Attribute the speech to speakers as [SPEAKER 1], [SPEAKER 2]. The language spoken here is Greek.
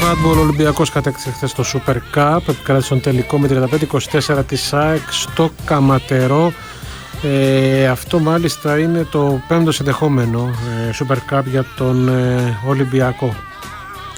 [SPEAKER 1] Handball, ο Ολυμπιακός κατέκτησε χθες το Super Cup, επικράτησε τον τελικό με 35-24 της ΑΕΚ στο Καματερό. Αυτό μάλιστα είναι το 5ο συνδεχόμενο Super Cup για τον Ολυμπιακό.